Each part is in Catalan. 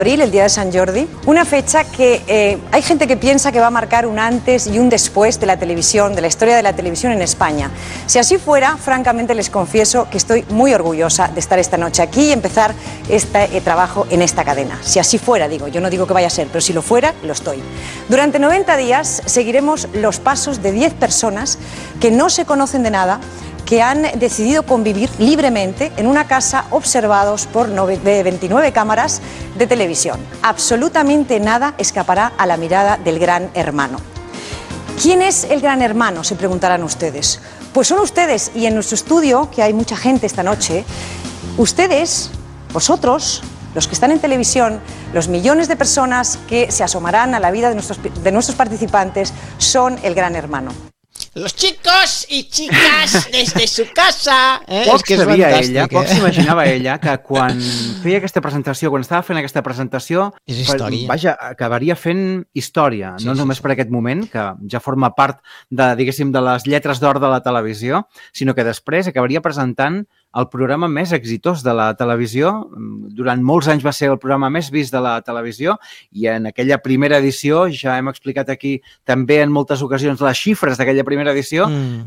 Abril, el día de San Jordi, una fecha que hay gente que piensa que va a marcar un antes y un después de la televisión, de la historia de la televisión en España. Si así fuera, francamente les confieso que estoy muy orgullosa de estar esta noche aquí y empezar este trabajo en esta cadena. Si así fuera, digo, yo no digo que vaya a ser, pero si lo fuera, lo estoy. Durante 90 días seguiremos los pasos de 10 personas que no se conocen de nada, que han decidido convivir libremente en una casa observados por 29 cámaras de televisión. Absolutamente nada escapará a la mirada del Gran Hermano. ¿Quién es el Gran Hermano?, se preguntarán ustedes. Pues son ustedes, y en nuestro estudio, que hay mucha gente esta noche, ustedes, vosotros, los que están en televisión, los millones de personas que se asomarán a la vida de nuestros participantes, son el Gran Hermano. Los chicos i xiques des de su casa. Poc sabia ella, poc s'imaginava ella que quan feia aquesta presentació, quan estava fent aquesta presentació, vaja, acabaria fent història, no només per aquest moment, que ja forma part de, diguéssim, de les lletres d'or de la televisió, sinó que després acabaria presentant el programa més exitós de la televisió. Durant molts anys va ser el programa més vist de la televisió i en aquella primera edició, ja hem explicat aquí també en moltes ocasions les xifres d'aquella primera edició,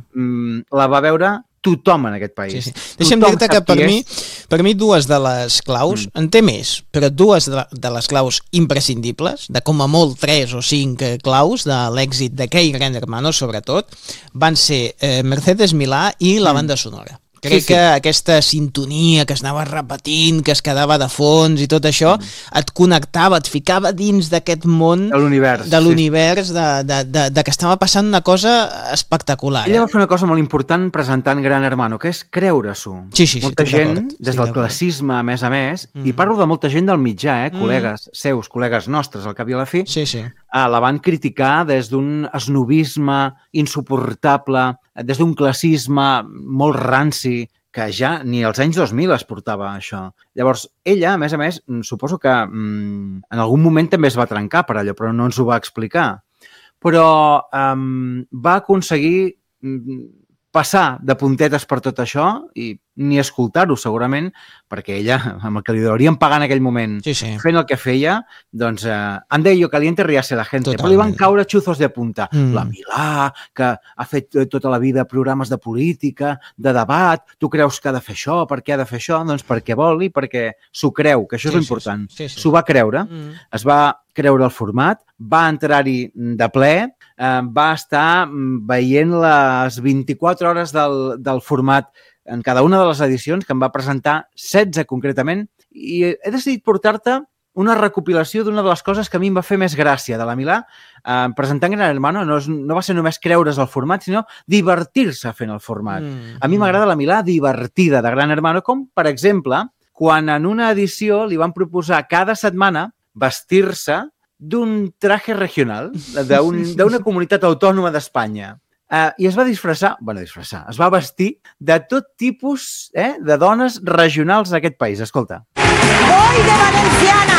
la va veure tothom en aquest país. Deixa'm dir-te que per mi dues de les claus, en té més, però dues de les claus imprescindibles, de com a molt 3 o 5 claus de l'èxit d'aquell Gran Hermano, sobretot, van ser Mercedes Milà i la banda sonora. Crec que aquesta sintonia que es anava repetint, que es quedava de fons i tot això, et connectava, et ficava dins d'aquest món de l'univers, de que estava passant una cosa espectacular. Ella va fer una cosa molt important presentant Gran Hermano, que és creure-s'ho. Molta gent, des del classisme, a més, i parlo de molta gent del mitjà, col·legues seus, col·legues nostres, al cap i a la fi, la van criticar des d'un esnobisme insuportable, des d'un classisme molt ranci, que ja ni als anys 2000 es portava això. Llavors, ella, a més, suposo que en algun moment també es va trencar per allò, però no ens ho va explicar. Però va aconseguir passar de puntetes per tot això i ni escoltar-ho, segurament, perquè ella, amb el que li haurien pagar en aquell moment, fent el que feia, doncs, ande yo caliente ríase la gente. Però li van caure xuzos de punta. La Milà, que ha fet tota la vida programes de política, de debat, tu creus que ha de fer això, per què ha de fer això? Doncs perquè vol i perquè s'ho creu, que això és l'important. S'ho va creure, es va creure el format, va entrar-hi de ple, va estar veient les 24 hores del format en cada una de les edicions, que em va presentar 16 concretament, i he decidit portar-te una recopilació d'una de les coses que a mi em va fer més gràcia de la Milà. Presentant Gran Hermano no va ser només creure's el format, sinó divertir-se fent el format. A mi m'agrada la Milà divertida de Gran Hermano, com, per exemple, quan en una edició li van proposar cada setmana vestir-se d'un traje regional, d'una comunitat autònoma d'Espanya. I es va disfressar, es va vestir de tot tipus de dones regionals d'aquest país. Escolta. Voy de valenciana.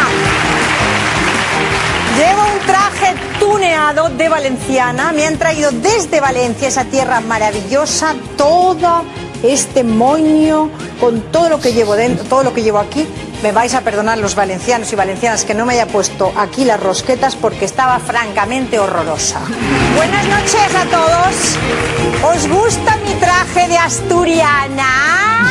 Llevo un traje tuneado de valenciana. Me han traído desde Valencia, esa tierra maravillosa, todo este moño con todo lo que llevo dentro, todo lo que llevo aquí. Me vais a perdonar los valencianos y valencianas que no me haya puesto aquí las rosquetas porque estaba francamente horrorosa. Buenas noches a todos. ¿Os gusta mi traje de asturiana?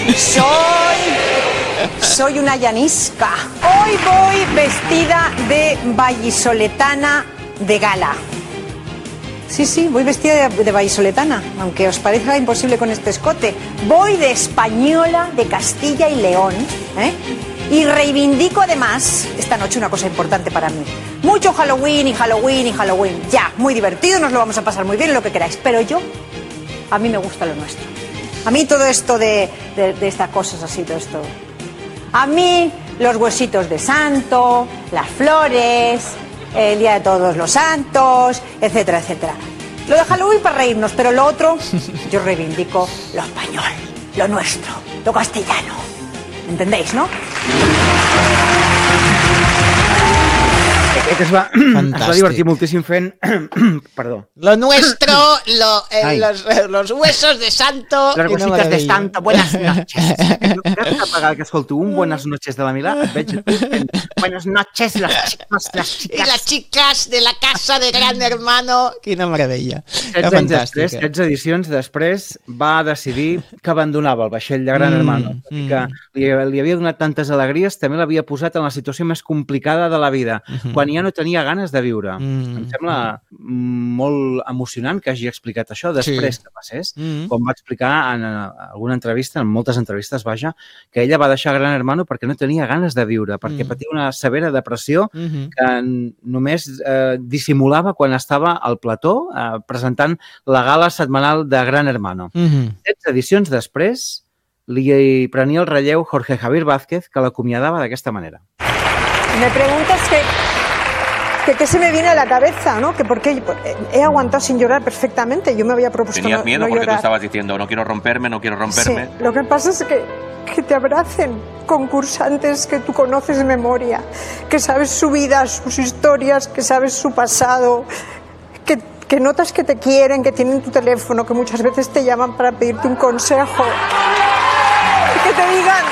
Soy una llanisca. Hoy voy vestida de vallisoletana de gala. Sí, voy vestida de vallisoletana, aunque os parezca imposible con este escote. Voy de española de Castilla y León, y reivindico además esta noche una cosa importante para mí. Mucho Halloween y Halloween y Halloween. Ya, muy divertido, nos lo vamos a pasar muy bien, lo que queráis. Pero a mí me gusta lo nuestro. A mí todo esto de estas cosas así, todo esto. A mí los huesitos de santo, las flores, el Día de Todos los Santos, etcétera, etcétera. Lo de Halloween para reírnos, pero lo otro, yo reivindico lo español, lo nuestro, lo castellano. ¿Entendéis, no? Es va divertir moltíssim fent... Perdó. Lo nuestro, los huesos de santo... Las cositas de santo, buenas noches. Cada vegada que escolto un buenas noches de la Milà, et veig buenas noches, las chicas. Y las chicas de la casa de Gran Hermano. Quina meravella. 16 edicions després va decidir que abandonava el vaixell de Gran Hermano. Que li havia donat tantes alegries, també l'havia posat en la situació més complicada de la vida, quan ja no tenia ganes de viure. Em sembla molt emocionant que hagi explicat això després que passés, com va explicar en alguna entrevista, en moltes entrevistes, vaja, que ella va deixar Gran Hermano perquè no tenia ganes de viure, perquè patia una severa depressió que només dissimulava quan estava al plató presentant la gala setmanal de Gran Hermano. 16 edicions després li prenia el relleu Jorge Javier Vázquez, que l'acomiadava d'aquesta manera. Me preguntas que qué se me viene a la cabeza, ¿no? Que porque he aguantado sin llorar perfectamente. Yo me había propuesto ¿Tenías miedo no porque llorar. tú estabas diciendo no quiero romperme, no quiero romperme? Sí, lo que pasa es que te abracen concursantes que tú conoces de memoria, que sabes su vida, sus historias, que sabes su pasado, que notas que te quieren, que tienen tu teléfono, que muchas veces te llaman para pedirte un consejo. Que te digan...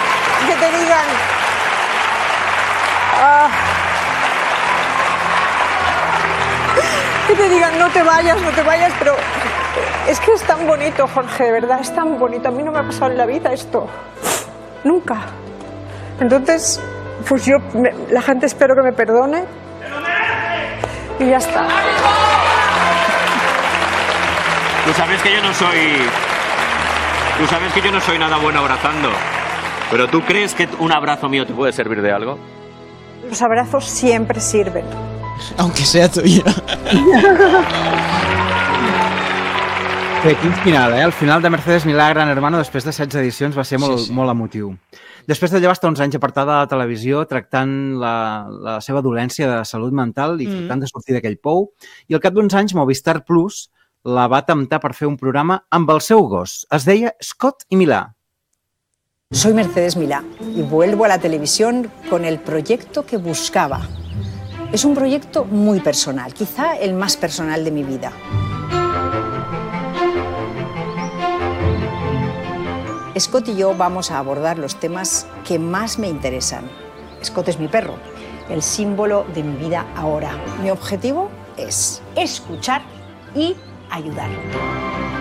Que te digan, no te vayas, pero es que es tan bonito, Jorge, de verdad, es tan bonito. A mí no me ha pasado en la vida esto, nunca. Entonces, pues la gente espero que me perdone y ya está. Tú sabes que yo no soy nada bueno abrazando, pero ¿tú crees que un abrazo mío te puede servir de algo? Los abrazos siempre sirven. Aunque sea tuya. Bé, quin final, El final de Mercedes Milà Gran Hermano després de 16 edicions va ser molt emotiu. Després d'allò va estar uns anys apartada de la televisió tractant la seva dolència de salut mental i tractant de sortir d'aquell pou, i al cap d'uns anys Movistar Plus la va temptar per fer un programa amb el seu gos. Es deia Scott i Milà. Soy Mercedes Milà y vuelvo a la televisión con el proyecto que buscaba. Es un proyecto muy personal, quizá el más personal de mi vida. Scott y yo vamos a abordar los temas que más me interesan. Scott es mi perro, el símbolo de mi vida ahora. Mi objetivo es escuchar y ayudar.